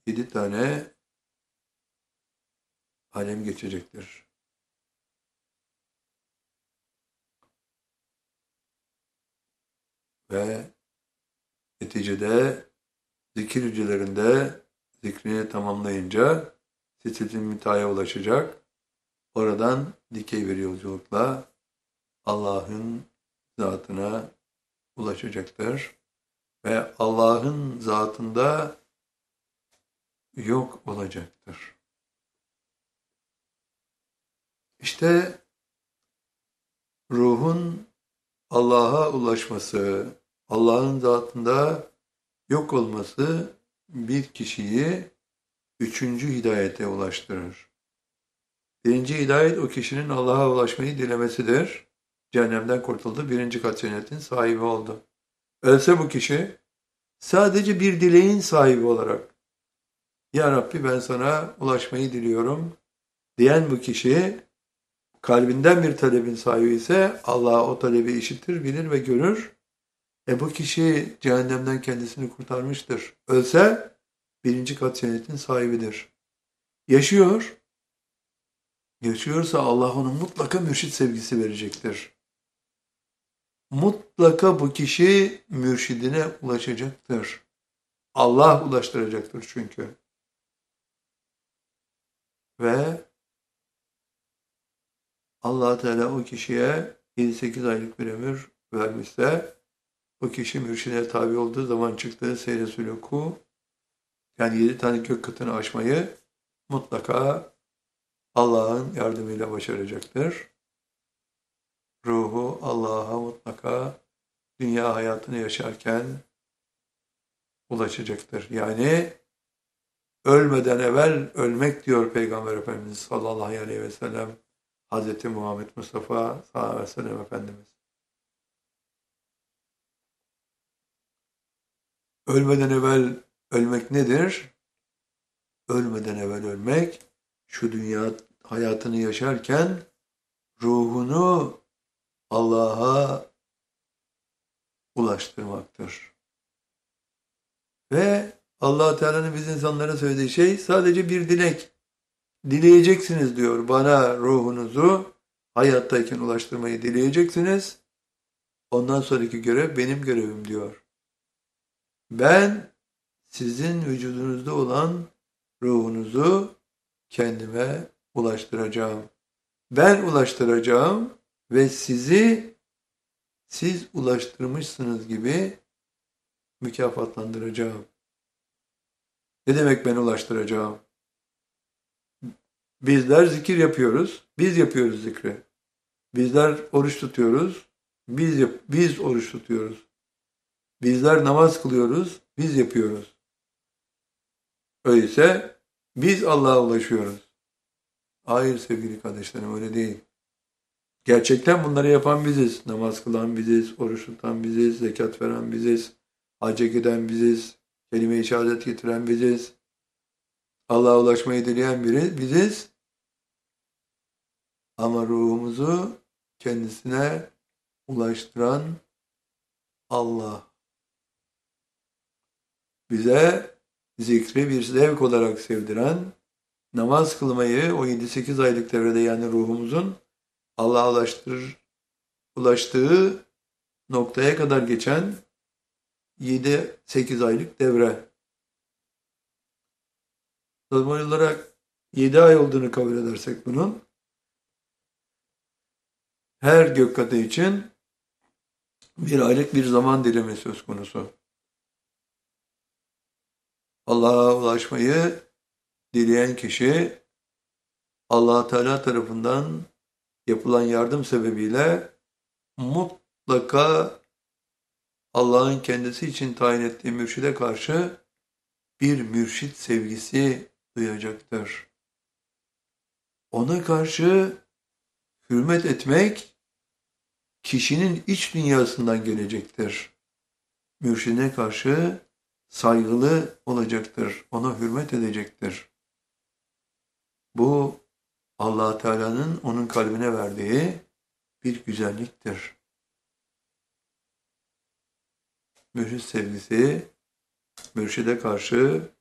7 tane alem geçecektir. Ve neticede zikir hücrelerinde zikrini tamamlayınca sidratil müntehaya ulaşacak. Oradan dikey bir yolculukla Allah'ın zatına ulaşacaktır. Ve Allah'ın zatında yok olacaktır. İşte ruhun Allah'a ulaşması, Allah'ın zatında yok olması bir kişiyi 3. hidayete ulaştırır. 1. hidayet o kişinin Allah'a ulaşmayı dilemesidir. Cehennemden kurtuldu, 1. kat cennetin sahibi oldu. Ölse bu kişi sadece bir dileğin sahibi olarak Ya Rabbi ben sana ulaşmayı diliyorum diyen bu kişi kalbinden bir talebin sahibi ise Allah o talebi işitir, bilir ve görür. Bu kişi cehennemden kendisini kurtarmıştır. Ölse 1. kat cennetin sahibidir. Yaşıyor. Yaşıyorsa Allah ona mutlaka mürşit sevgisi verecektir. Mutlaka bu kişi mürşidine ulaşacaktır. Allah ulaştıracaktır çünkü. Ve Allah Teala o kişiye 7-8 aylık bir ömür vermişse o kişi mürşide tabi olduğu zaman çıktığı seyre sülûku yani 7 tane gök katını aşmayı mutlaka Allah'ın yardımıyla başaracaktır. Ruhu Allah'a mutlaka dünya hayatını yaşarken ulaşacaktır. Yani ölmeden evvel ölmek diyor Peygamber Efendimiz sallallahu aleyhi ve sellem Hz. Muhammed Mustafa sallallahu aleyhi ve sellem Efendimiz. Ölmeden evvel ölmek nedir? Ölmeden evvel ölmek şu dünya hayatını yaşarken ruhunu Allah'a ulaştırmaktır. Ve Allah Teala'nın biz insanlara söylediği şey sadece bir dilek. Dileyeceksiniz diyor. Bana ruhunuzu hayattayken ulaştırmayı dileyeceksiniz. Ondan sonraki görev benim görevim diyor. Ben sizin vücudunuzda olan ruhunuzu kendime ulaştıracağım. Ben ulaştıracağım ve siz ulaştırmışsınız gibi mükafatlandıracağım. Ne demek ben ulaştıracağım? Bizler zikir yapıyoruz. Biz yapıyoruz zikri. Bizler oruç tutuyoruz. Biz oruç tutuyoruz. Bizler namaz kılıyoruz. Biz yapıyoruz. Öyleyse biz Allah'a ulaşıyoruz. Hayır sevgili kardeşlerim öyle değil. Gerçekten bunları yapan biziz. Namaz kılan biziz, oruç tutan biziz, zekat veren biziz, hacca giden biziz, kelime-i şehadet getiren biziz. Allah'a ulaşmayı dileyen biziz. Ama ruhumuzu kendisine ulaştıran Allah. Bize zikri bir zevk olarak sevdiren, namaz kılmayı o 7-8 aylık devrede yani ruhumuzun Allah'a ulaştığı noktaya kadar geçen 7-8 aylık devre. Normal olarak 7 ay olduğunu kabul edersek bunun, her gök katı için bir aylık bir zaman dilimi söz konusu. Allah'a ulaşmayı dileyen kişi, Allah Teala tarafından yapılan yardım sebebiyle mutlaka Allah'ın kendisi için tayin ettiği mürşide karşı bir mürşit sevgisi duyacaktır. Ona karşı hürmet etmek kişinin iç dünyasından gelecektir. Mürşidine karşı saygılı olacaktır. Ona hürmet edecektir. Bu Allah Teala'nın onun kalbine verdiği bir güzelliktir. Mürşid sevgisi, mürşide karşı